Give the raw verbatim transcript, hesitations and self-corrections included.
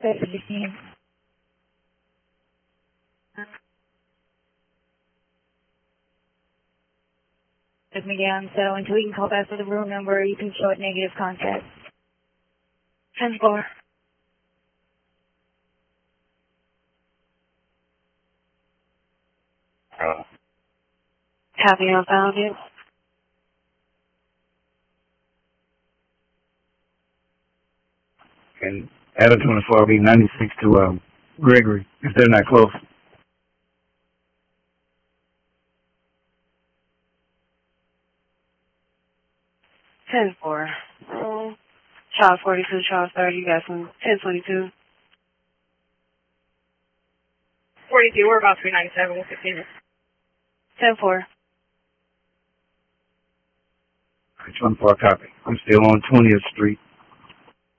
fifteen. With me down, so until we can call back for the room number, you can show it negative contact. ten four. Uh, Copy, I found you. and Adam twenty-four will be ninety-six to um, Gregory, if they're not close. ten four. Um, Charles forty-two, Charles thirty, you got some ten twenty-two. forty-two, we're about three ninety-seven, we'll fifteen. ten four. twenty-four copy. I'm still on twentieth Street.